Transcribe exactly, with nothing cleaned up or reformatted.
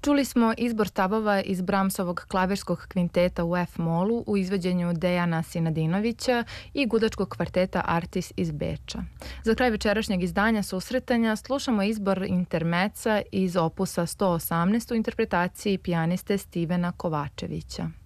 Čuli smo izbor stavova iz Brahmsovog klavirskog kvinteta u F-molu u izvođenju Dejana Sinadinovića i gudačkog kvarteta Artis iz Beča. Za kraj večerašnjeg izdanja Susretanja slušamo izbor intermeca iz opusa sto osamnaest u interpretaciji pijaniste Stevena Kovačevića.